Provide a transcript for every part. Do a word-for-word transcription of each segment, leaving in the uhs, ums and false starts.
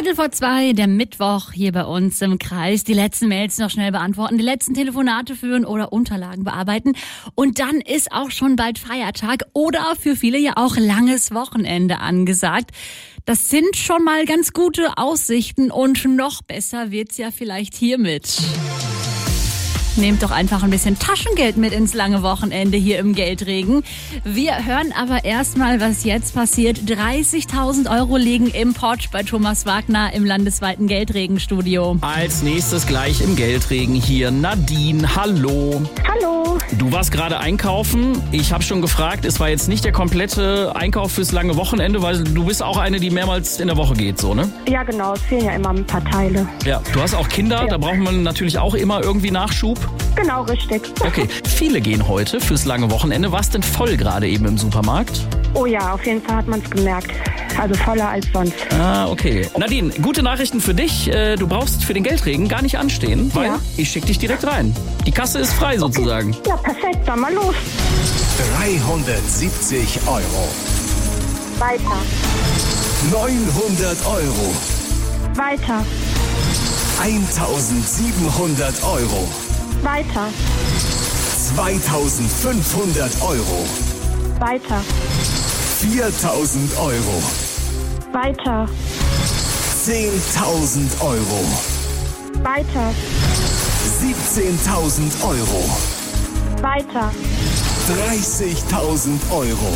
Viertel vor zwei, der Mittwoch hier bei uns im Kreis. Die letzten Mails noch schnell beantworten, die letzten Telefonate führen oder Unterlagen bearbeiten. Und dann ist auch schon bald Feiertag oder für viele ja auch langes Wochenende angesagt. Das sind schon mal ganz gute Aussichten und noch besser wird's ja vielleicht hiermit. Nehmt doch einfach ein bisschen Taschengeld mit ins lange Wochenende hier im Geldregen. Wir hören aber erstmal, was jetzt passiert. dreißigtausend Euro liegen im Pott bei Thomas Wagner im landesweiten Geldregenstudio. Als nächstes gleich im Geldregen hier Nadine. Hallo. Hallo. Du warst gerade einkaufen. Ich habe schon gefragt, es war jetzt nicht der komplette Einkauf fürs lange Wochenende, weil du bist auch eine, die mehrmals in der Woche geht, so, ne? Ja, genau. Es fehlen ja immer ein paar Teile. Ja, du hast auch Kinder, Ja. Da braucht man natürlich auch immer irgendwie Nachschub. Genau, richtig. Okay, viele gehen heute fürs lange Wochenende. War's denn voll gerade eben im Supermarkt? Oh ja, auf jeden Fall hat man es gemerkt. Also voller als sonst. Ah, okay. Nadine, gute Nachrichten für dich. Äh, Du brauchst für den Geldregen gar nicht anstehen, weil Ja. ich schicke dich direkt rein. Die Kasse ist frei sozusagen. Ja, perfekt. Dann mal los. dreihundertsiebzig Euro. Weiter. neunhundert Euro. Weiter. eintausendsiebenhundert Euro. Weiter. zweitausendfünfhundert Euro. Weiter. viertausend Euro. Weiter. zehntausend Euro. Weiter. siebzehntausend Euro. Weiter. dreißigtausend Euro.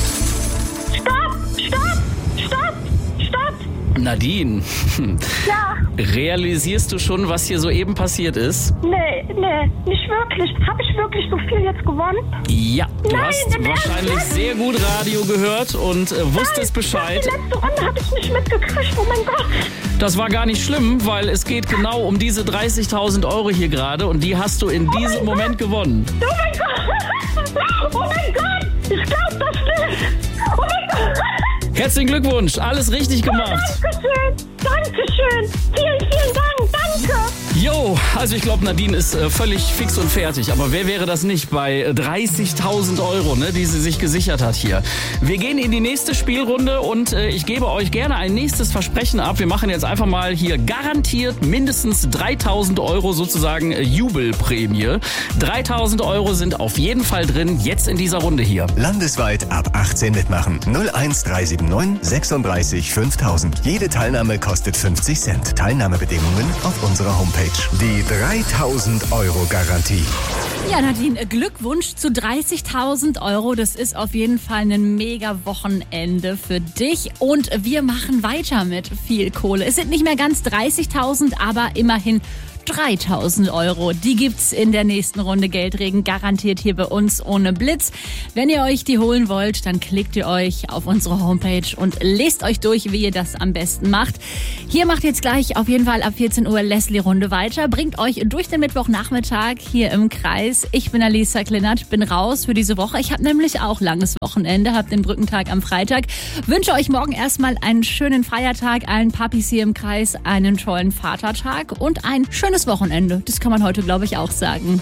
Stopp! Stopp! Stopp! Stopp! Nadine, Ja. realisierst du schon, was hier soeben passiert ist? Nee, nee, nicht wirklich. Habe ich wirklich so viel jetzt gewonnen? Ja, du Nein, hast im wahrscheinlich Ernst? sehr gut Radio gehört und äh, wusstest Bescheid. Die letzte Runde habe ich nicht mitgekriegt. Oh mein Gott. Das war gar nicht schlimm, weil es geht genau um diese dreißigtausend Euro hier gerade und die hast du in diesem mein Moment gewonnen. Oh mein Gott. Oh mein Gott. Ich glaube das nicht. Oh mein Gott. Herzlichen Glückwunsch, alles richtig gemacht. Dankeschön. Dankeschön. Vielen, vielen Dank. Danke. Jo, also ich glaube, Nadine ist äh, völlig fix und fertig. Aber wer wäre das nicht bei äh, dreißigtausend Euro, ne, die sie sich gesichert hat hier? Wir gehen in die nächste Spielrunde und äh, ich gebe euch gerne ein nächstes Versprechen ab. Wir machen jetzt einfach mal hier garantiert mindestens dreitausend Euro sozusagen äh, Jubelprämie. dreitausend Euro sind auf jeden Fall drin, jetzt in dieser Runde hier. Landesweit ab achtzehn mitmachen. null eins drei sieben neun sechsunddreißig fünftausend. Jede Teilnahme kostet fünfzig Cent. Teilnahmebedingungen auf unserer Homepage. Die dreitausend Euro Garantie. Ja, Nadine, Glückwunsch zu dreißigtausend Euro. Das ist auf jeden Fall ein mega Wochenende für dich. Und wir machen weiter mit viel Kohle. Es sind nicht mehr ganz dreißigtausend, aber immerhin dreitausend Euro. Die gibt's in der nächsten Runde Geldregen, garantiert hier bei uns ohne Blitz. Wenn ihr euch die holen wollt, dann klickt ihr euch auf unsere Homepage und lest euch durch, wie ihr das am besten macht. Hier macht jetzt gleich auf jeden Fall ab vierzehn Uhr Leslie Runde weiter. Bringt euch durch den Mittwochnachmittag hier im Kreis. Ich bin Alisa Kleinert, bin raus für diese Woche. Ich habe nämlich auch langes Wochenende, habe den Brückentag am Freitag. Wünsche euch morgen erstmal einen schönen Feiertag, allen Papis hier im Kreis einen tollen Vatertag und ein schönes Wochenende. Das kann man heute, glaube ich, auch sagen.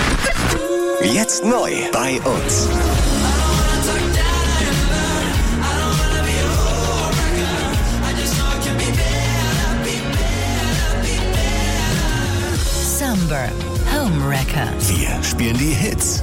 Jetzt neu bei uns. Sunburn Home Wrecker. Wir spielen die Hits